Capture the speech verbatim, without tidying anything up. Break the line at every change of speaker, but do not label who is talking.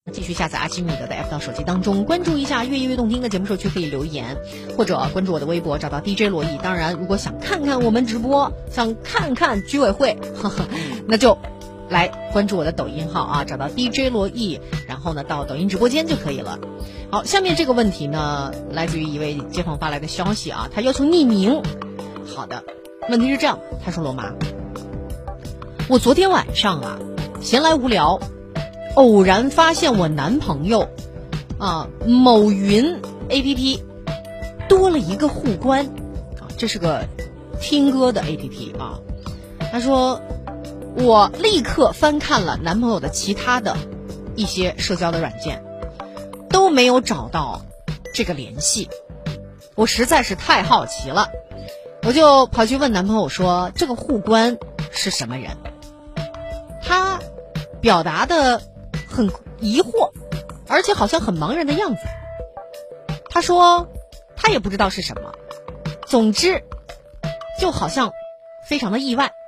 继续下载阿基米德的 app 到手机当中，关注一下越夜越动听的节目社区，可以留言或者关注我的微博，找到 D J 罗毅。当然，如果想看看我们直播，想看看居委会，呵呵，那就来关注我的抖音号啊，找到 D J 罗毅，然后呢到抖音直播间就可以了。好，下面这个问题呢，来自于一位街坊发来的消息啊，他要求匿名。好的，问题是这样，他说罗妈，我昨天晚上啊闲来无聊，偶然发现我男朋友啊某云 A P P 多了一个互关啊，这是个听歌的 A P P 啊。他说我立刻翻看了男朋友的其他的一些社交的软件，都没有找到这个联系，我实在是太好奇了，我就跑去问男朋友说这个互关是什么人。他表达的很疑惑，而且好像很茫然的样子。他说他也不知道是什么，总之就好像非常的意外。